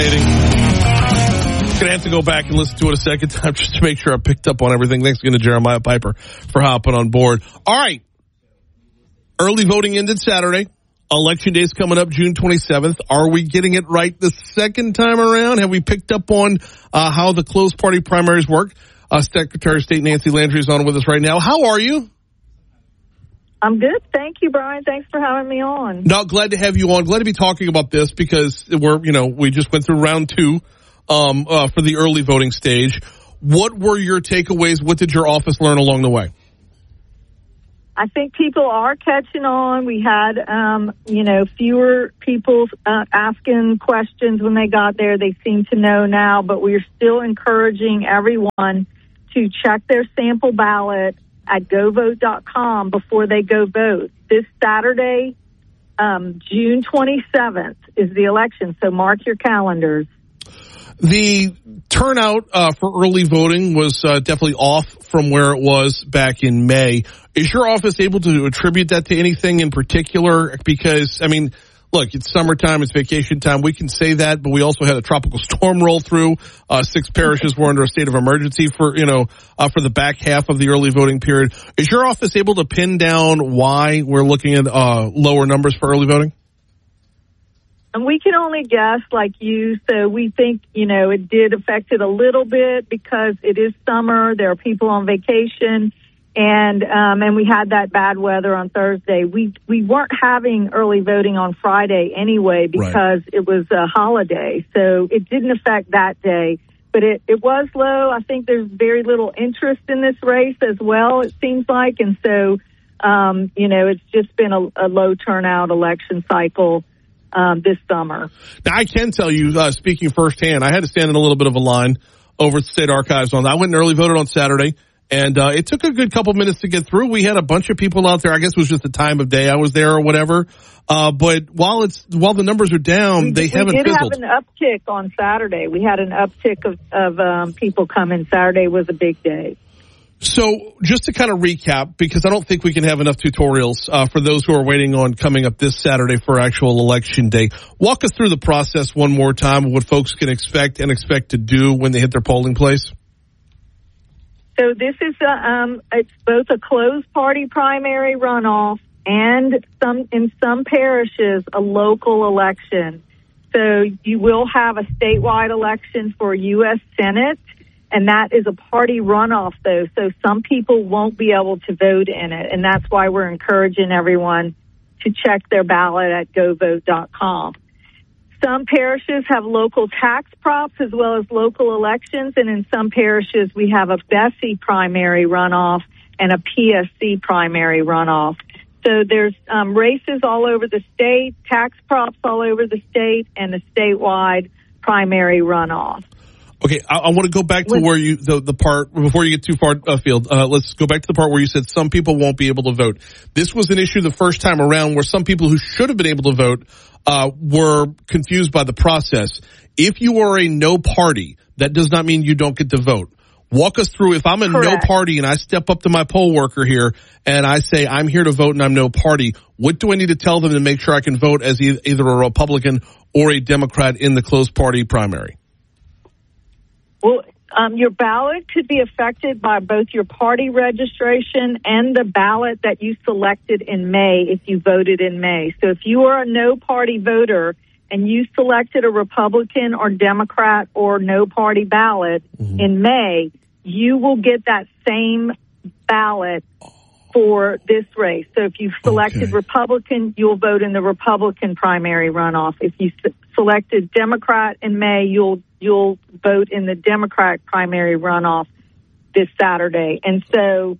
Going to have to go back and listen to it a second time just to make sure I picked up on everything. Thanks again to Jeremiah Piper for hopping on board. All right. Early voting ended Saturday. Election day is coming up June 27th. Are we getting it right the second time around? Have we picked up on how the closed party primaries work? Secretary of State Nancy Landry is on with us right now. How are you? I'm good. Thank you, Brian. Thanks for having me on. No, glad to have you on. Glad to be talking about this because we just went through round 2 for the early voting stage. What were your takeaways? What did your office learn along the way? I think people are catching on. We had, fewer people asking questions when they got there. They seem to know now, but we're still encouraging everyone to check their sample ballot at govote.com before they go vote. This Saturday, June 27th, is the election, so mark your calendars. The turnout for early voting was definitely off from where it was back in May. Is your office able to attribute that to anything in particular? Because, look, it's summertime, it's vacation time. We can say that, but we also had a tropical storm roll through. 6 parishes were under a state of emergency for the back half of the early voting period. Is your office able to pin down why we're looking at lower numbers for early voting? And we can only guess like you, so we think, it did affect it a little bit because it is summer, there are people on vacation, and we had that bad weather on Thursday. We weren't having early voting on Friday anyway because It was a holiday, so it didn't affect that day. But it was low. I think there's very little interest in this race as well, it seems like, and so, it's just been a low turnout election cycle this summer. Now, I can tell you, speaking firsthand, I had to stand in a little bit of a line over at the State Archives on that. I went and early voted on Saturday, and it took a good couple minutes to get through. We had a bunch of people out there. I guess it was just the time of day I was there or whatever. But while the numbers are down, they haven't fizzled. We did have an uptick on Saturday. We had an uptick of people coming. Saturday was a big day. So just to kind of recap, because I don't think we can have enough tutorials for those who are waiting on coming up this Saturday for actual election day. Walk us through the process one more time of what folks can expect to do when they hit their polling place. So this is it's both a closed party primary runoff and in some parishes a local election. So you will have a statewide election for U.S. Senate. And that is a party runoff, though, so some people won't be able to vote in it. And that's why we're encouraging everyone to check their ballot at govote.com. Some parishes have local tax props as well as local elections. And in some parishes, we have a Bessie primary runoff and a PSC primary runoff. So there's races all over the state, tax props all over the state, and a statewide primary runoff. Okay, I want to go back to where the part, before you get too far afield, let's go back to the part where you said some people won't be able to vote. This was an issue the first time around where some people who should have been able to vote were confused by the process. If you are a no party, that does not mean you don't get to vote. Walk us through, if I'm a Correct. no party and I step up to my poll worker here and I say I'm here to vote and I'm no party, what do I need to tell them to make sure I can vote as either a Republican or a Democrat in the closed party primary? Well, your ballot could be affected by both your party registration and the ballot that you selected in May if you voted in May. So if you are a no party voter and you selected a Republican or Democrat or no party ballot in May, you will get that same ballot for this race. So if you selected Republican, you'll vote in the Republican primary runoff. If you selected Democrat in May, you'll vote in the Democratic primary runoff this Saturday. And so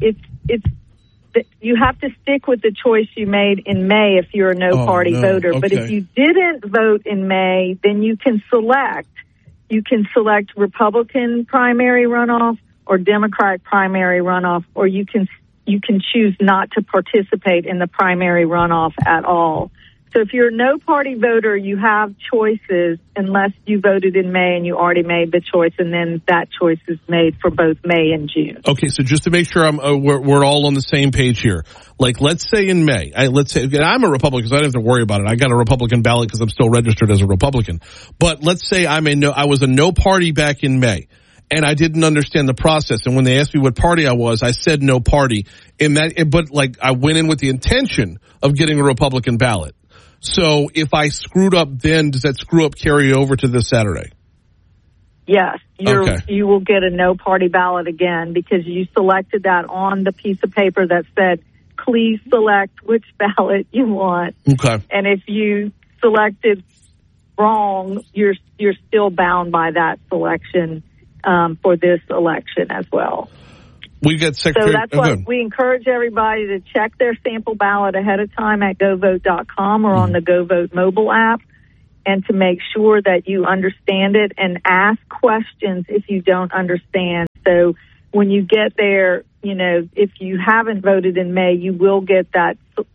you have to stick with the choice you made in May if you're a no-party voter. Okay. But if you didn't vote in May, then you can select Republican primary runoff or Democratic primary runoff, or you can choose not to participate in the primary runoff at all. So if you're a no-party voter, you have choices unless you voted in May and you already made the choice, and then that choice is made for both May and June. Okay, so just to make sure we're all on the same page here. Like, let's say in May, let's say I'm a Republican, so I don't have to worry about it. I got a Republican ballot because I'm still registered as a Republican. But let's say I was a no party back in May, and I didn't understand the process. And when they asked me what party I was, I said no party. But I went in with the intention of getting a Republican ballot. So if I screwed up then, does that screw up carry over to this Saturday? Yes, Okay. You will get a no-party ballot again because you selected that on the piece of paper that said, please select which ballot you want. Okay. And if you selected wrong, you're still bound by that selection for this election as well. We got Secretary. So that's why we encourage everybody to check their sample ballot ahead of time at govote.com or on the GoVote mobile app, and to make sure that you understand it and ask questions if you don't understand. So when you get there, if you haven't voted in May, you will get that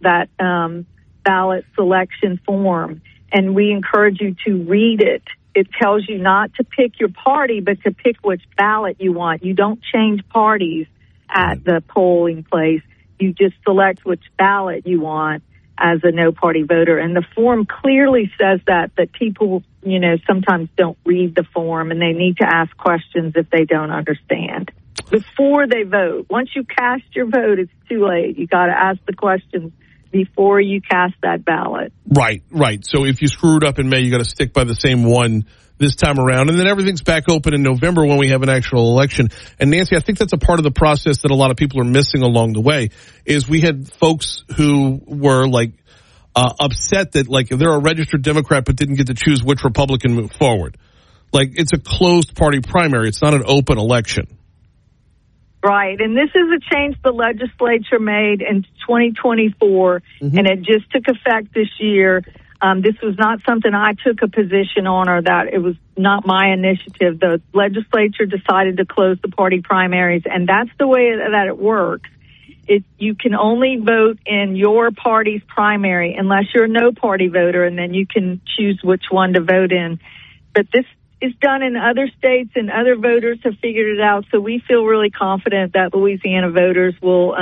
ballot selection form, and we encourage you to read it. It tells you not to pick your party, but to pick which ballot you want. You don't change parties at the polling place. You just select which ballot you want as a no-party voter. And the form clearly says that people, sometimes don't read the form, and they need to ask questions if they don't understand before they vote. Once you cast your vote, it's too late. You got to ask the questions before you cast that ballot. Right. So if you screwed up in May, you got to stick by the same one this time around, and then everything's back open in November when we have an actual election. And Nancy, I think that's a part of the process that a lot of people are missing along the way, is we had folks who were upset that they're a registered Democrat but didn't get to choose which Republican moved forward. It's a closed party primary. It's not an open election. Right, and this is a change the legislature made in 2024, and it just took effect this year. This was not something I took a position on, or that it was not my initiative. The legislature decided to close the party primaries, and that's the way that it works. You can only vote in your party's primary unless you're a no-party voter, and then you can choose which one to vote in. But this is done in other states, and other voters have figured it out, so we feel really confident that Louisiana voters will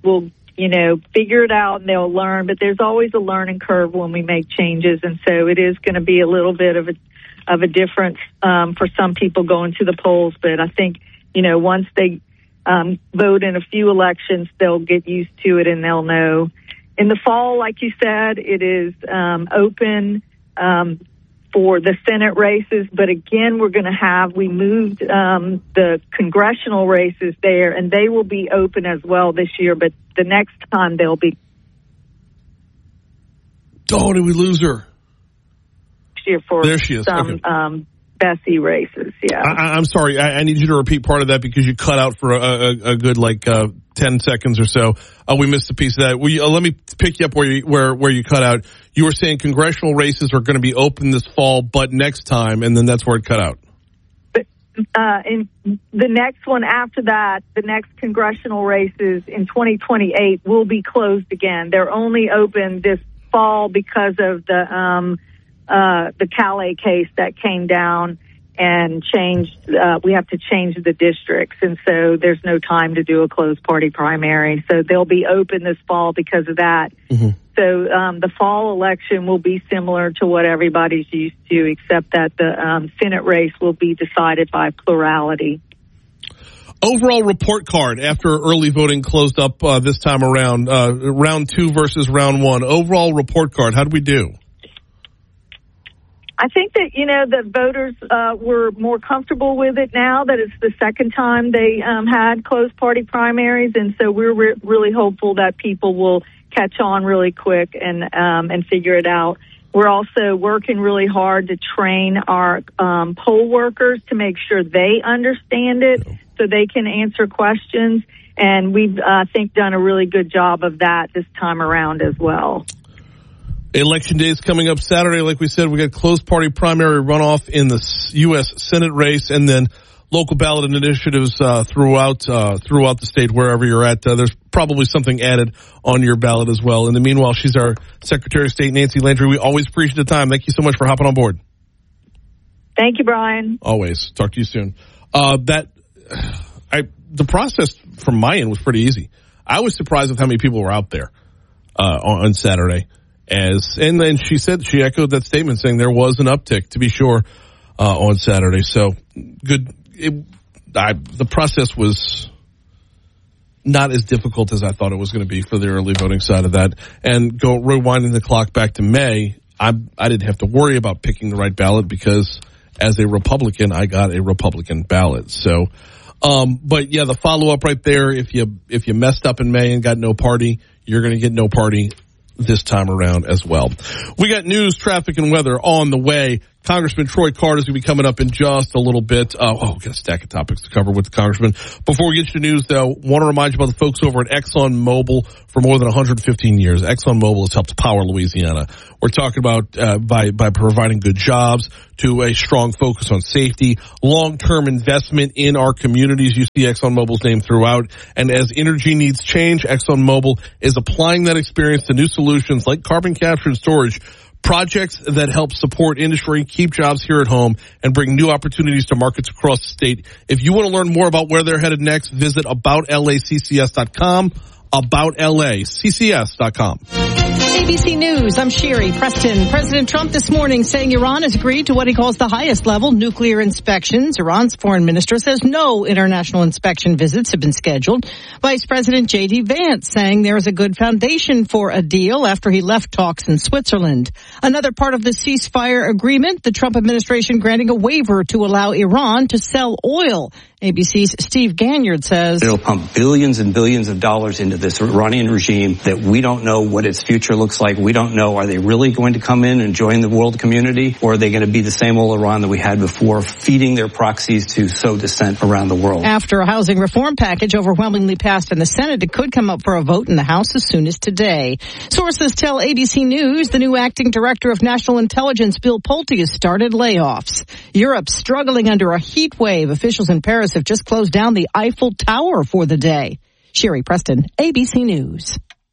figure it out and they'll learn. But there's always a learning curve when we make changes, and so it is going to be a little bit of a difference for some people going to the polls. But I think once they vote in a few elections, they'll get used to it and they'll know. In the fall, like you said, it is open for the Senate races, but again, we moved the congressional races there, and they will be open as well this year, but the next time they'll be. Oh, did we lose her? Year for there she is. Some okay. Bessie races, yeah. I'm sorry, I need you to repeat part of that because you cut out for a good 10 seconds or so. We missed a piece of that. Let me pick you up where you cut out. You were saying congressional races are going to be open this fall, but next time, and then that's where it cut out. In the next one after that, the next congressional races in 2028 will be closed again. They're only open this fall because of the Calais case that came down and changed. We have to change the districts, and so there's no time to do a closed party primary. So they'll be open this fall because of that. Mm-hmm. So the fall election will be similar to what everybody's used to, except that the Senate race will be decided by plurality. Overall report card after early voting closed up this time around, round 2 versus round 1. Overall report card, how did we do? I think that, the voters were more comfortable with it now that it's the second time they had closed party primaries. And so we're really hopeful that people will catch on really quick and figure it out. We're also working really hard to train our poll workers to make sure they understand it so they can answer questions. And we've, I think, done a really good job of that this time around as well. Election day is coming up Saturday. Like we said, we got closed party primary runoff in the U.S. Senate race, and then local ballot initiatives throughout the state, wherever you're at. There's probably something added on your ballot as well. In the meanwhile, she's our Secretary of State, Nancy Landry. We always appreciate the time. Thank you so much for hopping on board. Thank you, Brian. Always. Talk to you soon. The process from my end was pretty easy. I was surprised with how many people were out there on Saturday. And then she echoed that statement saying there was an uptick, to be sure, on Saturday. So good. The process was not as difficult as I thought it was going to be for the early voting side of that. And rewinding the clock back to May, I didn't have to worry about picking the right ballot because as a Republican, I got a Republican ballot. So, but yeah, the follow up right there. If you messed up in May and got no party, you're going to get no party this time around as well. We got news, traffic, and weather on the way. Congressman Troy Carter is going to be coming up in just a little bit. We got a stack of topics to cover with the Congressman. Before we get to the news, though, want to remind you about the folks over at ExxonMobil for more than 115 years. ExxonMobil has helped power Louisiana. We're talking about by providing good jobs to a strong focus on safety, long-term investment in our communities. You see ExxonMobil's name throughout. And as energy needs change, ExxonMobil is applying that experience to new solutions like carbon capture and storage, projects that help support industry, keep jobs here at home, and bring new opportunities to markets across the state. If you want to learn more about where they're headed next, visit AboutLACCS.com, AboutLACCS.com. ABC News, I'm Sherry Preston. President Trump this morning saying Iran has agreed to what he calls the highest level nuclear inspections. Iran's foreign minister says no international inspection visits have been scheduled. Vice President J.D. Vance saying there is a good foundation for a deal after he left talks in Switzerland. Another part of the ceasefire agreement, the Trump administration granting a waiver to allow Iran to sell oil. ABC's Steve Ganyard says it'll pump billions and billions of dollars into this Iranian regime that we don't know what its future looks like. We don't know, are they really going to come in and join the world community, or are they going to be the same old Iran that we had before, feeding their proxies to sow dissent around the world? After a housing reform package overwhelmingly passed in the Senate, it could come up for a vote in the House as soon as today. Sources tell ABC News the new acting director of national intelligence, Bill Pulte, has started layoffs. Europe's struggling under a heat wave. Officials in Paris have just closed down the Eiffel Tower for the day. Sherry Preston, ABC News.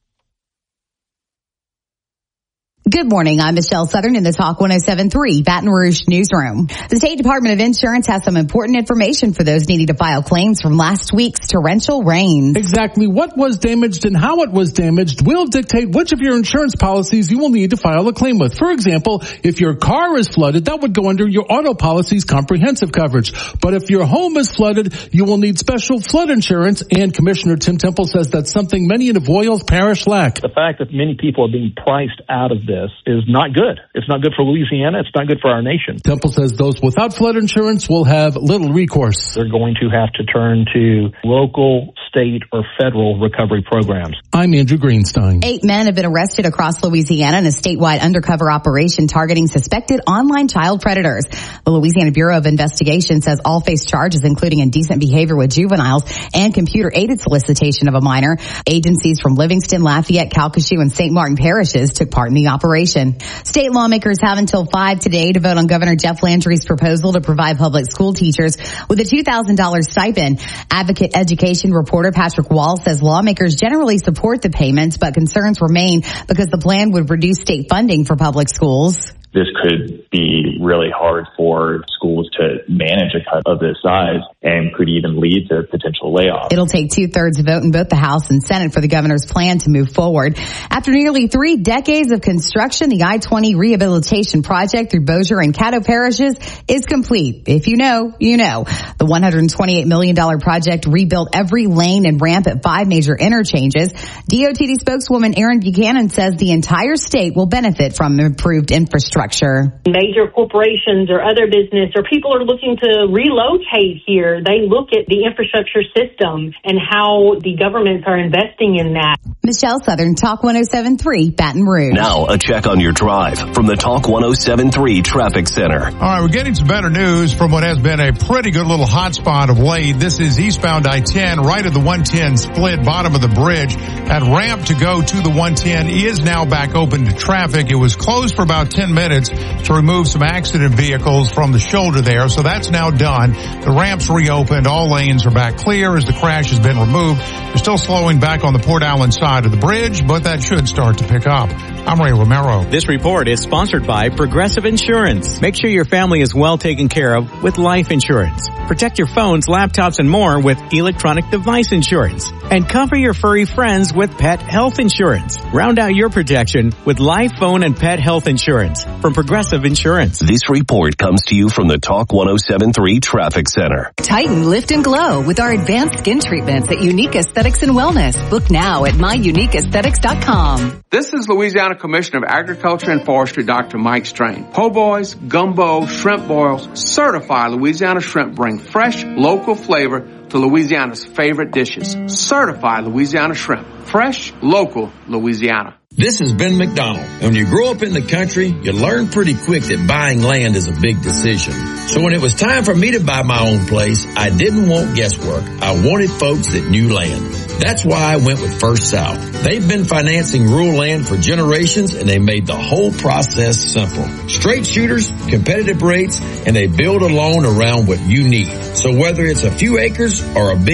Good morning. I'm Michelle Southern in the Talk 107.3 Baton Rouge newsroom. The State Department of Insurance has some important information for those needing to file claims from last week's torrential rains. Exactly what was damaged and how it was damaged will dictate which of your insurance policies you will need to file a claim with. For example, if your car is flooded, that would go under your auto policy's comprehensive coverage. But if your home is flooded, you will need special flood insurance, and Commissioner Tim Temple says that's something many in Avoyelles Parish lack. The fact that many people are being priced out of this is not good. It's not good for Louisiana. It's not good for our nation. Temple says those without flood insurance will have little recourse. They're going to have to turn to local, state, or federal recovery programs. I'm Andrew Greenstein. 8 men have been arrested across Louisiana in a statewide undercover operation targeting suspected online child predators. The Louisiana Bureau of Investigation says all face charges, including indecent behavior with juveniles and computer-aided solicitation of a minor. Agencies from Livingston, Lafayette, Calcasieu, and St. Martin parishes took part in the operation. State lawmakers have until 5 today to vote on Governor Jeff Landry's proposal to provide public school teachers with a $2,000 stipend. Advocate education reporter Patrick Wall says lawmakers generally support the payments, but concerns remain because the plan would reduce state funding for public schools. This could be really hard for schools to manage a cut of this size and could even lead to potential layoffs. It'll take 2/3 vote in both the House and Senate for the governor's plan to move forward. After nearly 3 decades of construction, the I-20 rehabilitation project through Bossier and Caddo parishes is complete. If you know, you know. The $128 million project rebuilt every lane and ramp at 5 major interchanges. DOTD spokeswoman Erin Buchanan says the entire state will benefit from improved infrastructure. Major corporations or other business or people are looking to relocate here. They look at the infrastructure system and how the governments are investing in that. Michelle Southern, Talk 107.3 Baton Rouge. Now a check on your drive from the Talk 107.3 Traffic Center. All right, we're getting some better news from what has been a pretty good little hot spot of late. This is eastbound I-10, right at the 110 split, bottom of the bridge. That ramp to go to the 110 is now back open to traffic. It was closed for about 10 minutes minutes to remove some accident vehicles from the shoulder there. So that's now done. The ramp's reopened. All lanes are back clear as the crash has been removed. They're still slowing back on the Port Allen side of the bridge, but that should start to pick up. I'm Ray Romero. This report is sponsored by Progressive Insurance. Make sure your family is well taken care of with life insurance. Protect your phones, laptops, and more with electronic device insurance. And cover your furry friends with pet health insurance. Round out your protection with life, phone, and pet health insurance from Progressive Insurance. This report comes to you from the Talk 107.3 Traffic Center. Tighten, lift, and glow with our advanced skin treatments at Unique Aesthetics and Wellness. Book now at myuniqueaesthetics.com. This is Louisiana Commissioner of Agriculture and Forestry, Dr. Mike Strain. Po' boys, gumbo, shrimp boils, certified Louisiana shrimp bring fresh, local flavor to Louisiana's favorite dishes. Certified Louisiana shrimp. Fresh, local, Louisiana. This is Ben McDonald. When you grow up in the country, you learn pretty quick that buying land is a big decision. So when it was time for me to buy my own place, I didn't want guesswork. I wanted folks that knew land. That's why I went with First South. They've been financing rural land for generations, and they made the whole process simple. Straight shooters, competitive rates, and they build a loan around what you need. So whether it's a few acres or a big